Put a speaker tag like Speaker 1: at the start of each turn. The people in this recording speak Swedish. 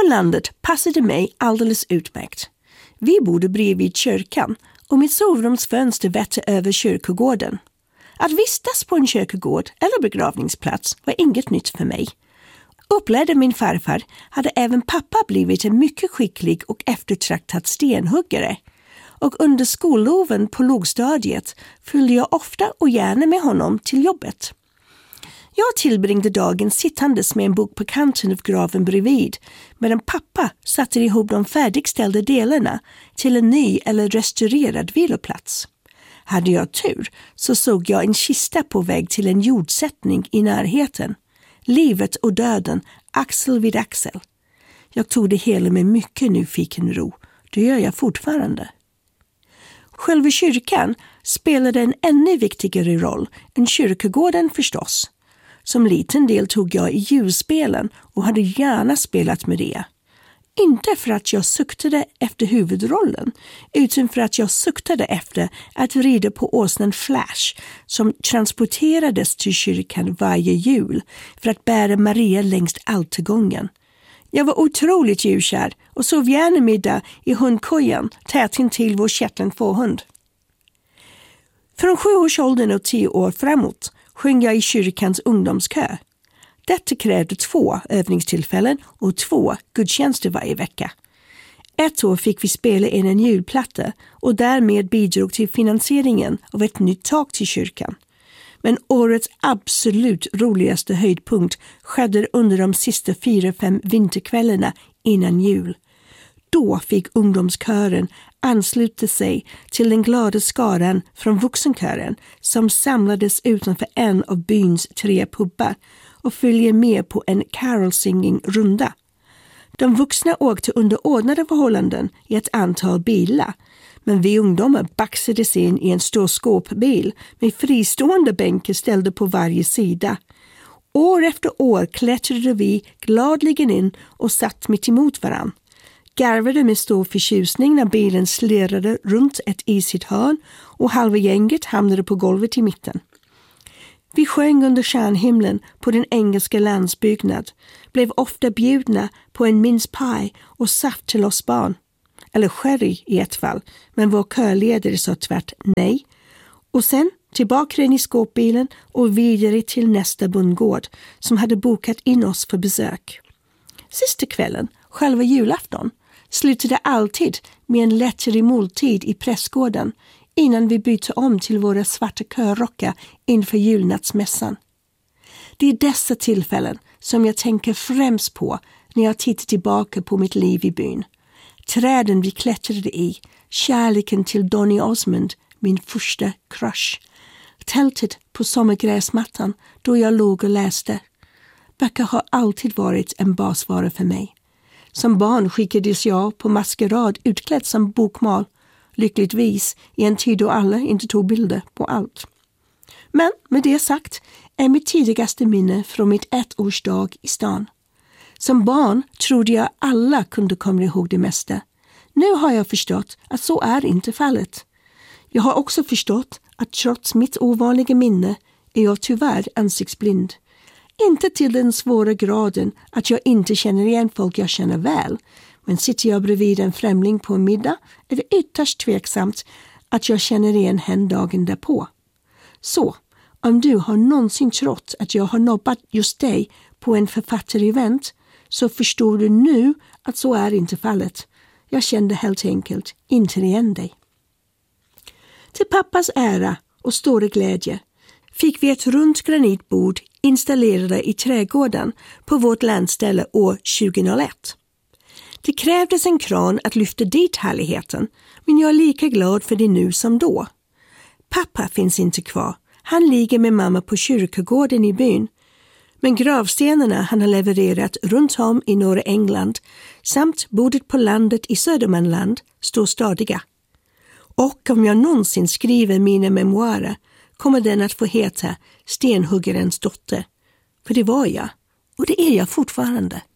Speaker 1: landet passade mig alldeles utmärkt. Vi bodde bredvid kyrkan och mitt sovrumsfönster vette över kyrkogården. Att vistas på en kyrkogård eller begravningsplats var inget nytt för mig. Upplärde min farfar hade även pappa blivit en mycket skicklig och eftertraktad stenhuggare. Och under skolloven på lågstadiet följde jag ofta och gärna med honom till jobbet. Jag tillbringade dagen sittandes med en bok på kanten av graven bredvid, medan pappa satte ihop de färdigställda delarna till en ny eller restaurerad viloplats. Hade jag tur så såg jag en kista på väg till en jordsättning i närheten. Livet och döden, axel vid axel. Jag tog det hela med mycket nyfiken ro. Det gör jag fortfarande. Själva kyrkan spelade en ännu viktigare roll än kyrkogården förstås. Som liten deltog jag i julspelen och hade gärna spelat med det. Inte för att jag suktade efter huvudrollen, utan för att jag suktade efter att rida på åsnan Flash som transporterades till kyrkan varje jul för att bära Maria längs altergången. Jag var otroligt djurkär och sov gärna middag i hundkojan tätt intill vår Shetland-fårhund. Från 7-årsåldern och 10 år framåt sjöng jag i kyrkans ungdomskör. Detta krävde 2 övningstillfällen och 2 gudstjänster varje vecka. Ett år fick vi spela in en julplatta och därmed bidrog till finansieringen av ett nytt tak till kyrkan. Men årets absolut roligaste höjdpunkt skedde under de sista 4-5 vinterkvällarna innan jul. Då fick ungdomskören ansluta sig till den glada skaran från vuxenkören som samlades utanför en av byns 3 pubbar och följer med på en carol-singing-runda. De vuxna åkte under ordnade förhållanden i ett antal bilar, men vi ungdomar baxades in i en stor skåpbil med fristående bänkar ställda på varje sida. År efter år klättrade vi gladligen in och satt mitt emot varann. Garvade med stor förtjusning när bilen slirrade runt ett isigt hörn och halva gänget hamnade på golvet i mitten. Vi sjöng under stjärnhimlen på den engelska landsbyggnad, blev ofta bjudna på en mince pie och saft till oss barn. Eller sherry i ett fall, men vår körledare sa tvärt nej. Och sen tillbaka in i skåpbilen och vidare till nästa bondgård som hade bokat in oss för besök. Sista kvällen, själva julafton, slutade alltid med en lättare måltid i prästgården innan vi bytte om till våra svarta körrockar inför julnattsmässan. Det är dessa tillfällen som jag tänker främst på när jag tittar tillbaka på mitt liv i byn. Träden vi klättrade i, kärleken till Donny Osmond, min första crush. Tältet på sommargräsmattan då jag låg och läste. Böcker har alltid varit en basvara för mig. Som barn skickades jag på maskerad utklädd som bokmal, lyckligtvis i en tid då alla inte tog bilder på allt. Men med det sagt är mitt tidigaste minne från mitt 1-årsdag i stan. Som barn trodde jag alla kunde komma ihåg det mesta. Nu har jag förstått att så är inte fallet. Jag har också förstått att trots mitt ovanliga minne är jag tyvärr ansiktsblind. Inte till den svåra graden att jag inte känner igen folk jag känner väl, men sitter jag bredvid en främling på en middag är det ytterst tveksamt att jag känner igen hen dagen därpå. Så, om du har någonsin trott att jag har nobbat just dig på en författarevent så förstår du nu att så är inte fallet. Jag kände helt enkelt inte igen dig. Till pappas ära och stora glädje fick vi ett runt granitbord installerade i trädgården på vårt landställe år 2001. Det krävdes en kran att lyfta dit härligheten, men jag är lika glad för det nu som då. Pappa finns inte kvar. Han ligger med mamma på kyrkogården i byn. Men gravstenarna han har levererat runt om i norra England samt bordet på landet i Södermanland står stadiga. Och om jag någonsin skriver mina memoarer kommer den att få heta Stenhuggarens dotter. För det var jag, och det är jag fortfarande.